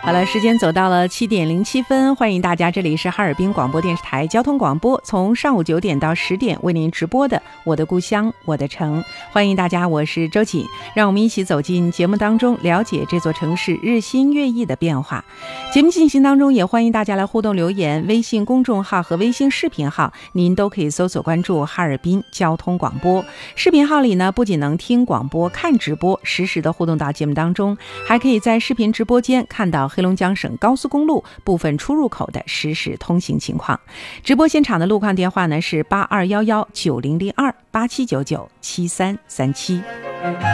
好了，时间走到了7:07，欢迎大家，这里是哈尔滨广播电视台交通广播，从上午9点到10点为您直播的我的故乡我的城，欢迎大家，我是周瑾，让我们一起走进节目当中，了解这座城市日新月异的变化。节目进行当中也欢迎大家来互动留言，微信公众号和微信视频号您都可以搜索关注哈尔滨交通广播。视频号里呢，不仅能听广播看直播，实时的互动到节目当中，还可以在视频直播间看到黑龙江省高速公路部分出入口的实时通行情况。直播现场的路况电话呢是8211900287997337。